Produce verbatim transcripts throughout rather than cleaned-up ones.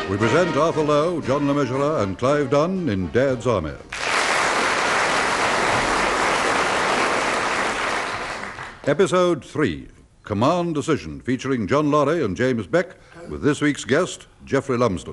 We present Arthur Lowe, John Le Mesurier, and Clive Dunn in Dad's Army. Episode three, Command Decision, featuring John Laurie and James Beck, with this week's guest, Geoffrey Lumsden.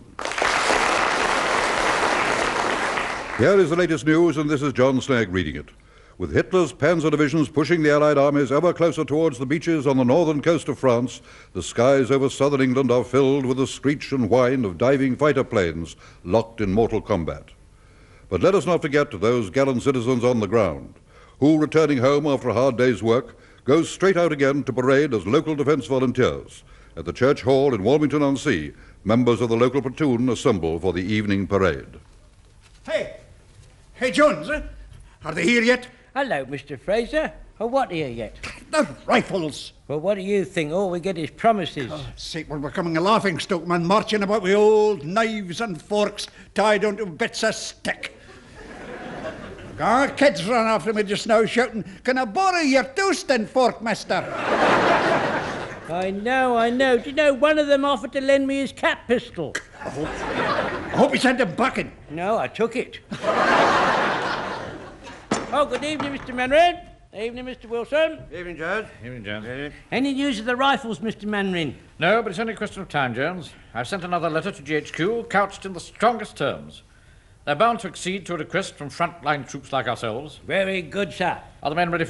Here is the latest news, and this is John Snagg reading it. With Hitler's panzer divisions pushing the Allied armies ever closer towards the beaches on the northern coast of France, the skies over southern England are filled with the screech and whine of diving fighter planes locked in mortal combat. But let us not forget those gallant citizens on the ground, who, returning home after a hard day's work, go straight out again to parade as local defense volunteers. At the Church Hall in Walmington-on-Sea, members of the local platoon assemble for the evening parade. Hey! Hey, Jones, eh? Are they here yet? Hello, Mister Fraser. Oh, what here yet? The rifles. Well, what do you think? All we get is promises. Oh, sake, we're becoming a laughing stock, man, marching about with old knives and forks tied onto bits of stick. Our kids ran after me just now shouting, "Can I borrow your toasting fork, mister?" I know, I know. Do you know, one of them offered to lend me his cat pistol. I hope, I hope he sent him back in. No, I took it. Oh, good evening, Mister Manrin. Evening, Mister Wilson. Evening, Jones. Evening, Jones. Any news of the rifles, Mister Manrin? No, but it's only a question of time, Jones. I've sent another letter to G H Q, couched in the strongest terms. They're bound to accede to a request from front-line troops like ourselves. Very good, sir. Are the men ready for